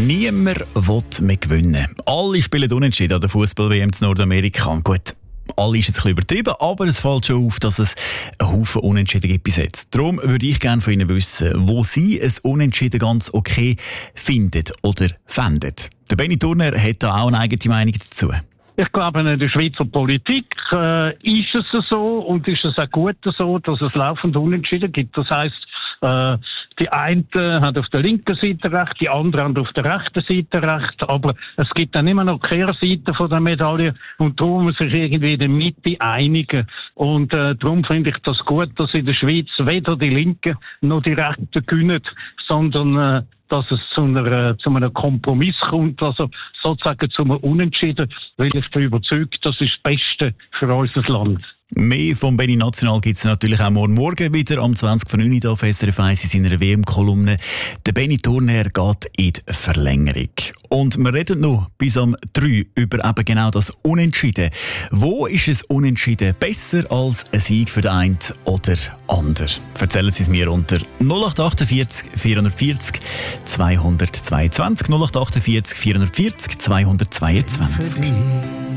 Niemand will mehr gewinnen. Alle spielen unentschieden an der Fußball-WM in Nordamerika. Und gut, alle ist jetzt ein bisschen übertrieben, aber es fällt schon auf, dass es einen Haufen Unentschieden gibt bis jetzt. Darum würde ich gerne von Ihnen wissen, wo Sie ein Unentschieden ganz okay finden oder fänden. Der Benny Turner hat da auch eine eigene Meinung dazu. Ich glaube, in der Schweizer Politik ist es so und ist es auch gut so, dass es laufend Unentschieden gibt. Das heisst, die einen haben auf der linken Seite recht, die anderen haben auf der rechten Seite recht, aber es gibt dann immer noch Kehrseiten von der Medaille und darum muss sich irgendwie in der Mitte einigen. Und darum finde ich das gut, dass in der Schweiz weder die Linken noch die Rechten gewinnen, sondern dass es zu einem Kompromiss kommt, also sozusagen zu einem Unentschieden, weil ich bin überzeugt, das ist das Beste für unser Land. Mehr vom Benny National gibt es natürlich auch morgen wieder am 20.09 Uhr auf SRF 1 in seiner WM-Kolumne. Der Benny Turner geht in die Verlängerung. Und wir reden noch bis am 3 über eben genau das Unentschieden. Wo ist es Unentschieden besser als ein Sieg für den einen oder anderen? Erzählen Sie es mir unter 0848 440 222 0848 440 222.